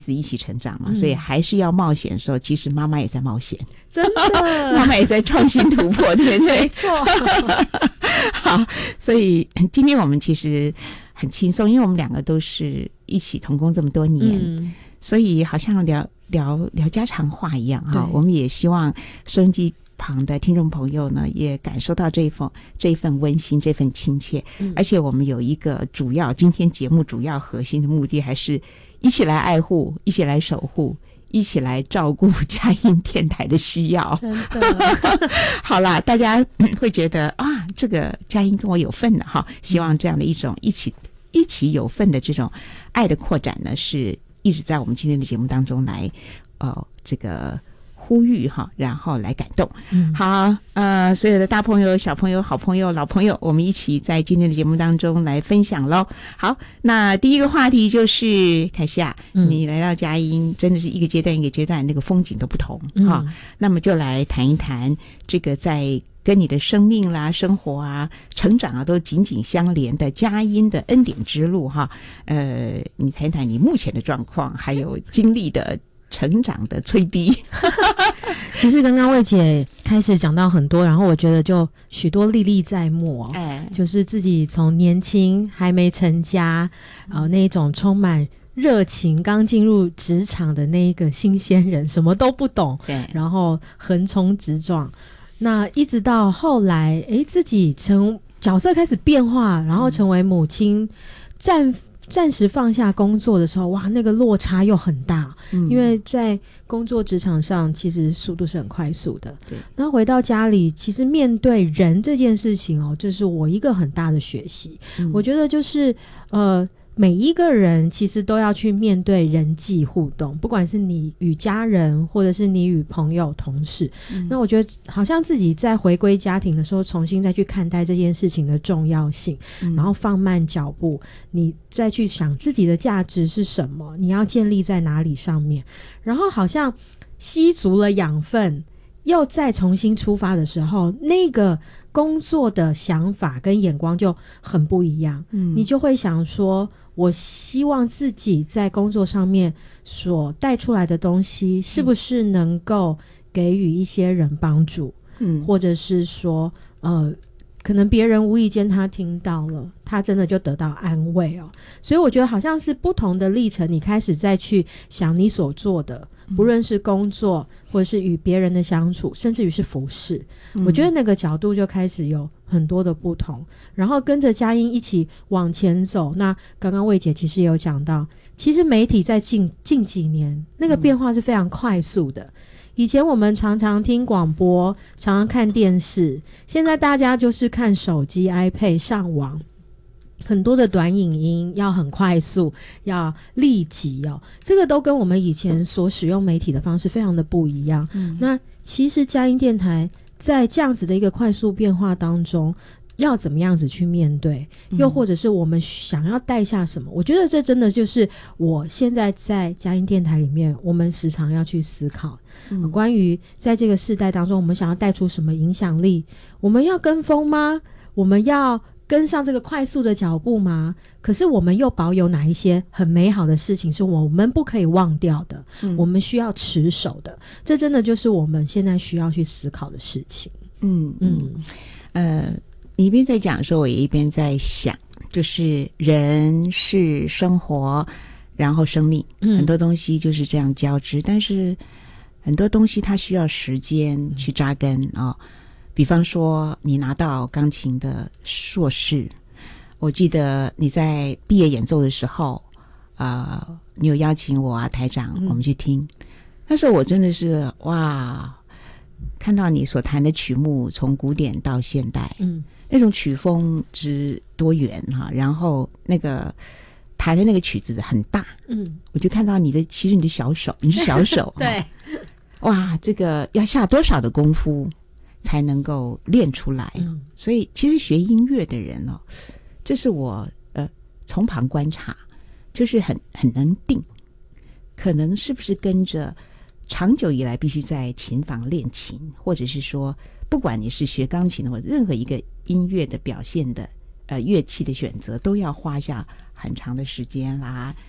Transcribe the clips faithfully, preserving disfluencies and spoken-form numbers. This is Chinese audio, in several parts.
子一起成长嘛，嗯、所以还是要冒险的时候，其实妈妈也在冒险， 真的， 妈妈也在创新突破，对不对？ 没错。 好，所以今天我们其实很轻松，因为我们两个都是一起同工这么多年，嗯、所以好像聊聊聊家常话一样哈。我们也希望收音机旁的听众朋友呢，也感受到这一份这一份温馨，这份亲切。嗯、而且我们有一个主要，今天节目主要核心的目的，还是一起来爱护，一起来守护，一起来照顾佳音电台的需要。 真的。 好啦，大家会觉得啊，这个佳音跟我有份的哈。希望这样的一种一起一起有份的这种爱的扩展呢，是一直在我们今天的节目当中来呃这个呼吁哈，然后来感动。嗯，好，呃，所有的大朋友、小朋友、好朋友、老朋友，我们一起在今天的节目当中来分享咯。好，那第一个话题就是凯西啊，嗯、你来到佳音，真的是一个阶段一个阶段那个风景都不同哈、嗯。那么就来谈一谈这个在跟你的生命啦、生活啊、成长啊都紧紧相连的佳音的恩典之路哈。呃，你谈一谈你目前的状况，还有经历的成长的催逼。 其实刚刚魏姐开始讲到很多，然后我觉得就许多历历在目哦， 哎， 就是自己从年轻还没成家，呃，那种充满热情刚进入职场的那一个新鲜人，什么都不懂， 对， 然后横冲直撞，那一直到后来，诶，自己成角色开始变化，然后成为母亲，暂暂时放下工作的时候，哇，那个落差又很大，嗯、因为在工作职场上其实速度是很快速的，对。然后回到家里，其实面对人这件事情哦，这是我一个很大的学习。嗯、我觉得就是呃。每一个人其实都要去面对人际互动，不管是你与家人或者是你与朋友同事、嗯、那我觉得好像自己在回归家庭的时候重新再去看待这件事情的重要性、嗯、然后放慢脚步，你再去想自己的价值是什么，你要建立在哪里上面，然后好像吸足了养分又再重新出发的时候，那个工作的想法跟眼光就很不一样、嗯、你就会想说我希望自己在工作上面所带出来的东西是不是能够给予一些人帮助，嗯，或者是说呃可能别人无意间他听到了，他真的就得到安慰哦。所以我觉得好像是不同的历程，你开始再去想你所做的，不论是工作或者是与别人的相处，甚至于是服事、嗯、我觉得那个角度就开始有很多的不同，然后跟着佳音一起往前走。那刚刚魏姐其实也有讲到，其实媒体在近近几年那个变化是非常快速的、嗯，以前我们常常听广播，常常看电视，现在大家就是看手机 iPad 上网，很多的短影音要很快速，要立即哦，这个都跟我们以前所使用媒体的方式非常的不一样、嗯、那其实佳音电台在这样子的一个快速变化当中要怎么样子去面对，又或者是我们想要带下什么、嗯、我觉得这真的就是我现在在佳音电台里面我们时常要去思考、嗯、关于在这个世代当中我们想要带出什么影响力，我们要跟风吗？我们要跟上这个快速的脚步吗？可是我们又保有哪一些很美好的事情是我们不可以忘掉的、嗯、我们需要持守的，这真的就是我们现在需要去思考的事情。嗯嗯呃你一边在讲的时候我也一边在想，就是人是生活然后生命、嗯、很多东西就是这样交织，但是很多东西它需要时间去扎根啊、哦。比方说你拿到钢琴的硕士，我记得你在毕业演奏的时候呃，你有邀请我啊台长、嗯、我们去听，那时候我真的是哇，看到你所弹的曲目从古典到现代，嗯，那种曲风之多元哈，然后那个弹的那个曲子很大，嗯，我就看到你的其实你的小手，你是小手对， 哇，这个要下多少的功夫才能够练出来、嗯、所以其实学音乐的人哦，这是我呃从旁观察，就是很很能定，可能是不是跟着长久以来必须在琴房练琴，或者是说不管你是学钢琴或者任何一个音乐的表现的呃乐器的选择，都要花下很长的时间啦，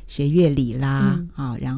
学乐理啦， 嗯啊，然